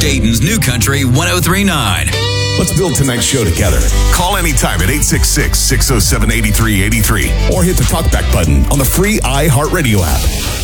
Dayton's New Country 103.9. Let's build tonight's show together. Call anytime at 866-607-8383 or hit the talkback button on the free iHeartRadio app.